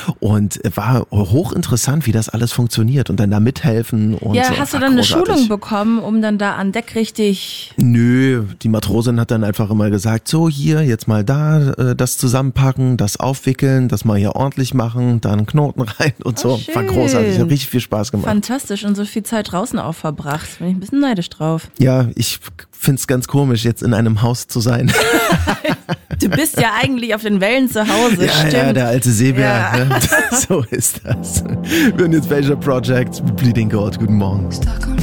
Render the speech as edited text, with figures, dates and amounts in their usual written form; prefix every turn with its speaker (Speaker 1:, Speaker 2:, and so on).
Speaker 1: Und war hochinteressant, wie das alles funktioniert und dann da mithelfen. Und
Speaker 2: ja,
Speaker 1: so.
Speaker 2: hast du dann eine Schulung bekommen, um dann da an Deck richtig...
Speaker 1: Nö, die Matrosin hat dann einfach immer gesagt, so hier, jetzt mal da, das zusammenpacken, das aufwickeln, das mal hier ordentlich machen, dann Knoten rein und so.
Speaker 2: Schön.
Speaker 1: War großartig, hat richtig viel Spaß gemacht.
Speaker 2: Fantastisch und so viel Zeit draußen auch verbracht. Bin ich ein bisschen neidisch drauf.
Speaker 1: Ja, ich find's ganz komisch, jetzt in einem Haus zu sein.
Speaker 2: Du bist ja eigentlich auf den Wellen zu Hause,
Speaker 1: Ja,
Speaker 2: stimmt.
Speaker 1: ja, der alte Seebär.
Speaker 2: Ja.
Speaker 1: Ne? So ist das. Wir hören jetzt Major Project, Bleeding God. Guten Morgen.
Speaker 3: Stuck on